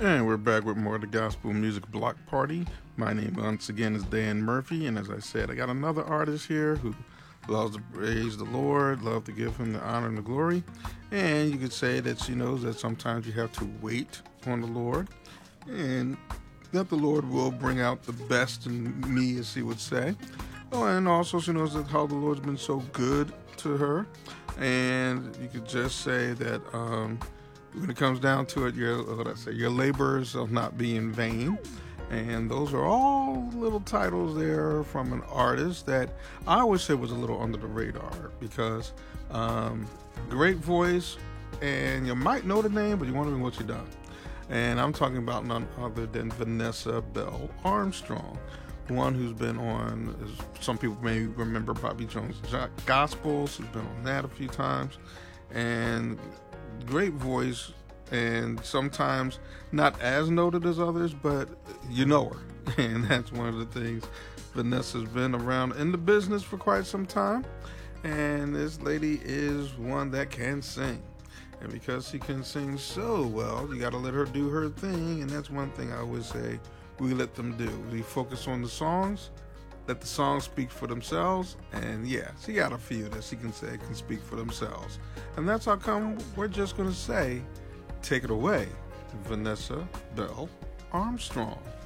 And we're back with more of the Gospel Music Block Party. My name once again is Dan Murphy, and as I said, I got another artist here who loves to praise the Lord, love to give him the honor and the glory. And you could say that she knows that sometimes you have to wait on the Lord, and that the Lord will bring out the best in me, as she would say. Oh, and also she knows that how the Lord's been so good to her. And you could just say that when it comes down to it, your labors will not be in vain. And those are all little titles there from an artist that I always say was a little under the radar because great voice, and you might know the name, but you're wondering what she done. And I'm talking about none other than Vanessa Bell Armstrong, one who's been on, some people may remember Bobby Jones' Gospel. She's been on that a few times. And great voice, and sometimes not as noted as others, but you know her. And that's one of the things. Vanessa's been around in the business for quite some time, and this lady is one that can sing. And because she can sing so well, you got to let her do her thing, and that's one thing I always say we let them do. We focus on the songs, let the songs speak for themselves, and yeah, she got a few that she can say can speak for themselves. And that's how come we're just going to say, take it away, Vanessa Bell Armstrong.